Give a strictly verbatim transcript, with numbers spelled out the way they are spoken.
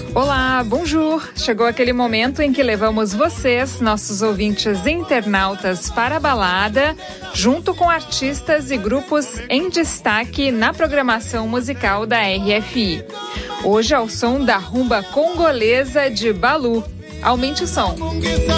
Olá, bonjour! Chegou aquele momento em que levamos vocês, nossos ouvintes internautas, para a balada, junto com artistas e grupos em destaque na programação musical da R F I. Hoje ao som da rumba congolesa de Balu. Aumente o som!